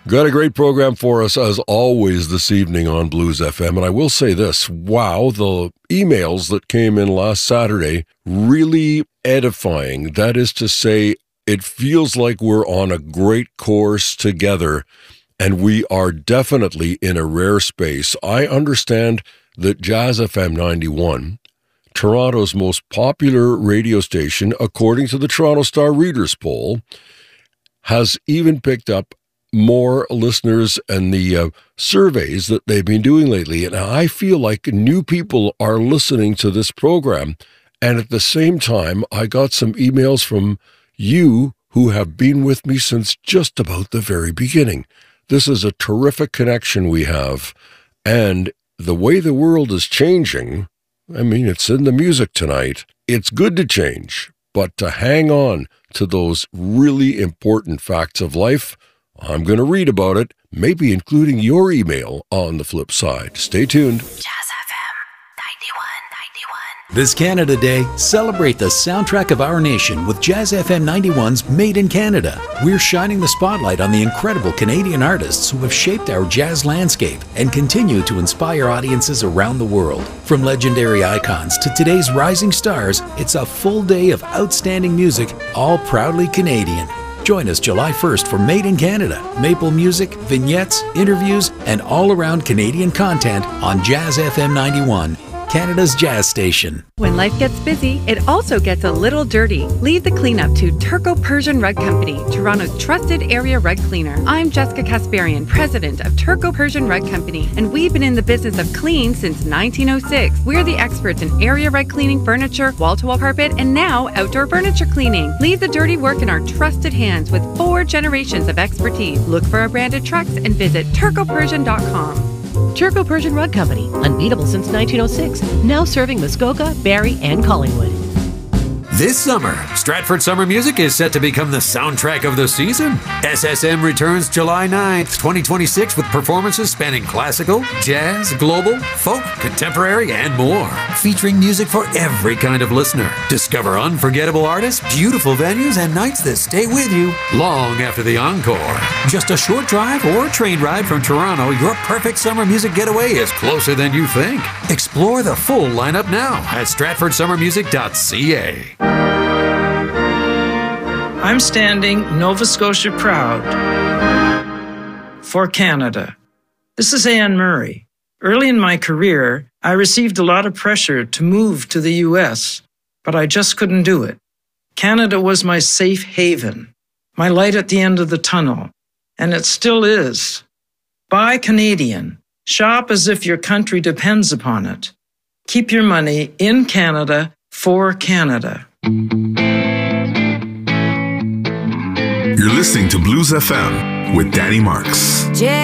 Got a great program for us as always this evening on Blues FM. And I will say this, wow, the emails that came in last Saturday, really edifying. That is to say, it feels like we're on a great course together, and we are definitely in a rare space. I understand that Jazz FM 91, Toronto's most popular radio station, according to the Toronto Star Readers Poll, has even picked up more listeners and the surveys that they've been doing lately. And I feel like new people are listening to this program. And at the same time, I got some emails from you who have been with me since just about the very beginning. This is a terrific connection we have. And the way the world is changing, I mean, it's in the music tonight. It's good to change, but to hang on to those really important facts of life, I'm going to read about it, maybe including your email on the flip side. Stay tuned. Jazz FM 91. This Canada Day, celebrate the soundtrack of our nation with Jazz FM 91's Made in Canada. We're shining the spotlight on the incredible Canadian artists who have shaped our jazz landscape and continue to inspire audiences around the world. From legendary icons to today's rising stars, it's a full day of outstanding music, all proudly Canadian. Join us July 1st for Made in Canada, maple music, vignettes, interviews, and all-around Canadian content on Jazz FM 91, Canada's jazz station. When life gets busy, it also gets a little dirty. Leave the cleanup to Turco Persian Rug Company, Toronto's trusted area rug cleaner. I'm Jessica Kasparian, president of Turco Persian Rug Company, and we've been in the business of clean since 1906. We're the experts in area rug cleaning, furniture, wall-to-wall carpet, and now outdoor furniture cleaning. Leave the dirty work in our trusted hands with 4 generations of expertise. Look for our branded trucks and visit turcopersian.com. Turco Persian Rug Company, unbeatable since 1906, now serving Muskoka, Barrie, and Collingwood. This summer, Stratford Summer Music is set to become the soundtrack of the season. SSM returns July 9th, 2026 with performances spanning classical, jazz, global, folk, contemporary, and more. Featuring music for every kind of listener. Discover unforgettable artists, beautiful venues, and nights that stay with you long after the encore. Just a short drive or train ride from Toronto, your perfect summer music getaway is closer than you think. Explore the full lineup now at stratfordsummermusic.ca. I'm standing Nova Scotia proud for Canada. This is Anne Murray. Early in my career, I received a lot of pressure to move to the U.S., but I just couldn't do it. Canada was my safe haven, my light at the end of the tunnel, and it still is. Buy Canadian. Shop as if your country depends upon it. Keep your money in Canada for Canada. You're listening to Blues FM with Danny Marks.